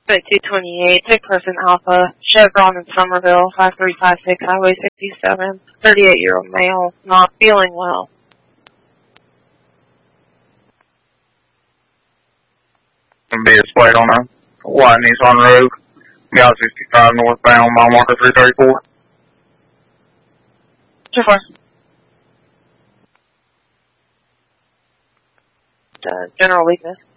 At 228, take person Alpha, Chevron in Somerville, 5356 Highway 67, 38-year-old male, not feeling well. Gonna be displayed on a white Nissan Rogue, Gal 65 northbound, mile marker 334. So far. General weakness.